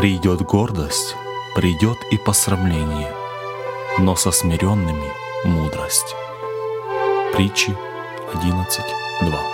Придет гордость, придет и посрамление, но со смиренными мудрость. Притчи 11:2.